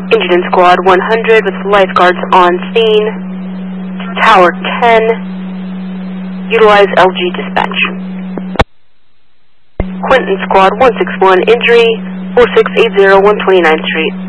Incident Squad 100 with lifeguards on scene. Tower 10. Utilize LG dispatch. Quentin Squad 161, injury 4680 129th Street.